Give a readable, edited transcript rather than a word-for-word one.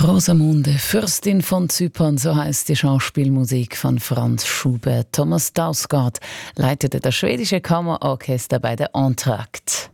Rosamunde, Fürstin von Zypern, so heißt die Schauspielmusik von Franz Schubert. Thomas Dausgaard leitete das schwedische Kammerorchester bei der Entracte.